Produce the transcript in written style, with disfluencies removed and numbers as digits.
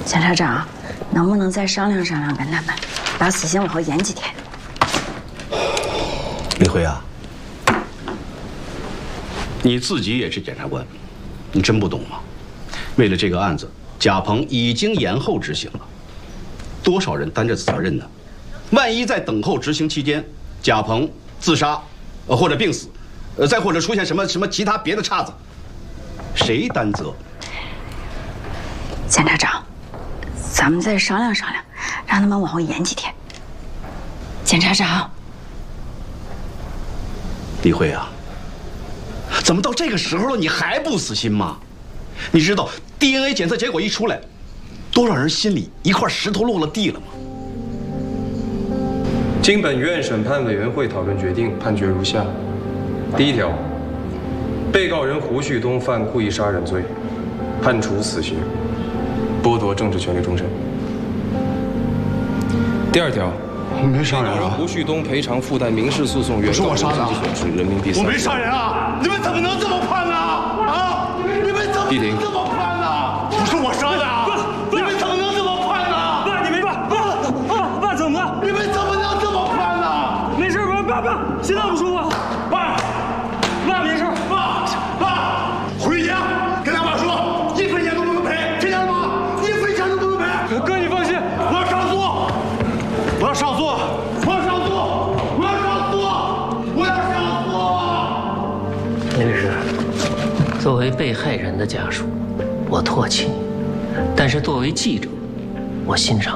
检察长，能不能再商量商量，跟他们把死刑往后延几天？ 李辉啊， 你自己也是检察官，你真不懂吗？为了这个案子，贾鹏已经延后执行了，多少人担着责任呢？万一在等候执行期间，贾鹏自杀，或者病死，再或者出现什么其他别的岔子，谁担责？ 检察长，咱们再商量商量，让他们往后延几天。检察长， 李慧啊，怎么到这个时候了，你还不死心吗？你知道 DNA 检测结果一出来，多少人心里一块石头落了地了吗？ 经本院审判委员会讨论决定，判决如下：第一条，被告人胡旭东犯故意杀人罪，判处死刑，剥夺政治权利终身。第二条， 我没杀人啊！ 胡旭东赔偿附带民事诉讼原告我杀的啊！ 损失人民币。 我没杀人啊！你们怎么能这么判呢？啊！你们怎么能这么判呢？不是我杀的啊！你们怎么能这么判呢？ 爸，你没爸怎么了？ 你们怎么能这么判呢？ 没事，爸，心脏不舒服。爸没事。 爸，回家跟他爸说，1分钱都不能赔，听见了吗？1分钱都不能赔。 哥，你放心， 我要上诉，我要上诉，我要上诉，我要上诉，我要上诉。 林律师，作为被害人的家属，我唾弃你；但是作为记者，我欣赏